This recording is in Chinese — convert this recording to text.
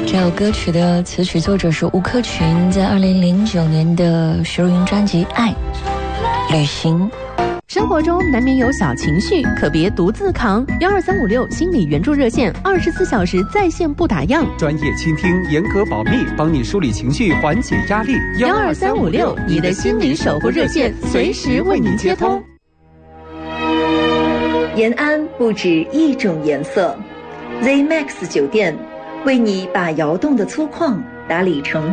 这首歌曲的词曲作者是吴克群，在2009年的徐若云专辑《爱旅行》。 生活中难免有小情绪，可别独自扛。12356心理援助热线，24小时在线不打烊， 专业倾听，严格保密，帮你梳理情绪，缓解压力。 12356你的心理守护热线，随时为您接通。 延安不止一种颜色 ，ZMAX 酒店为你把窑洞的粗犷打理成